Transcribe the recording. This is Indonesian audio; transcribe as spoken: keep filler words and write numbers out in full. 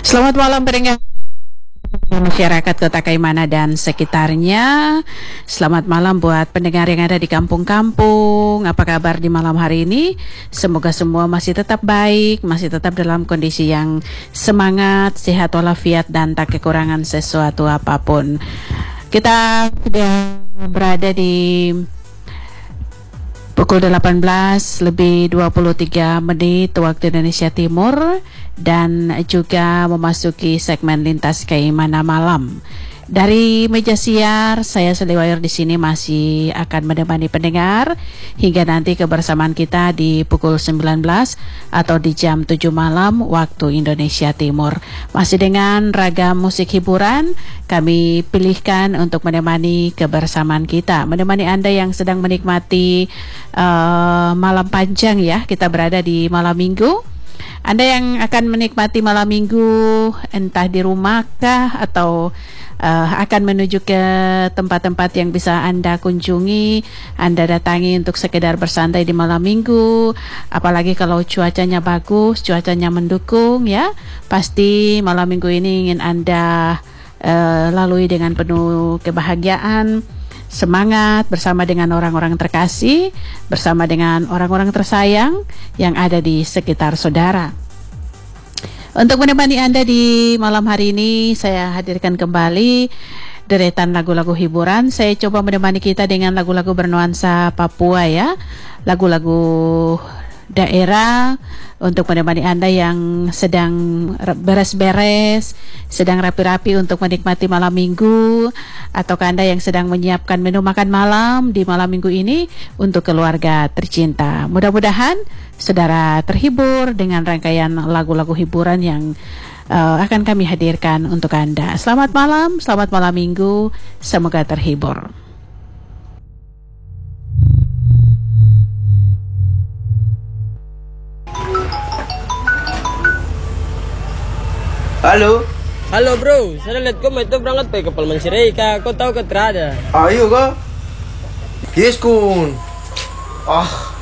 Selamat malam pendengar masyarakat Kota Kaimana dan sekitarnya. Selamat malam buat pendengar yang ada di kampung-kampung. Apa kabar di malam hari ini? Semoga semua masih tetap baik, masih tetap dalam kondisi yang semangat, sehat walafiat dan tak kekurangan sesuatu apapun. Kita sudah berada di pukul delapan belas lebih dua puluh tiga menit waktu Indonesia Timur dan juga memasuki segmen Lintas Kaimana Malam. Dari meja siar, saya Seliwayur di sini masih akan menemani pendengar hingga nanti kebersamaan kita di pukul sembilan belas atau di jam tujuh malam waktu Indonesia Timur. Masih dengan ragam musik hiburan, kami pilihkan untuk menemani kebersamaan kita, menemani Anda yang sedang menikmati uh, malam panjang ya. Kita berada di malam minggu. Anda yang akan menikmati malam minggu entah di rumah kah atau uh, akan menuju ke tempat-tempat yang bisa Anda kunjungi, Anda datangi untuk sekedar bersantai di malam minggu. Apalagi kalau cuacanya bagus, cuacanya mendukung ya, pasti malam minggu ini ingin Anda uh, lalui dengan penuh kebahagiaan, semangat bersama dengan orang-orang terkasih, bersama dengan orang-orang tersayang yang ada di sekitar saudara. Untuk menemani Anda di malam hari ini, saya hadirkan kembali deretan lagu-lagu hiburan. Saya coba menemani kita dengan lagu-lagu bernuansa Papua ya, lagu-lagu daerah untuk menemani Anda yang sedang beres-beres, sedang rapi-rapi untuk menikmati malam minggu, atau Anda yang sedang menyiapkan menu makan malam di malam minggu ini untuk keluarga tercinta. Mudah-mudahan saudara terhibur dengan rangkaian lagu-lagu hiburan yang uh, akan kami hadirkan untuk Anda. Selamat malam, selamat malam minggu, semoga terhibur. Halo. Halo bro, saya lihat kau itu berangkat pakai kapal Mansirika. Kau tahu ke Trada? Ayo kak. Yes kun. Ah.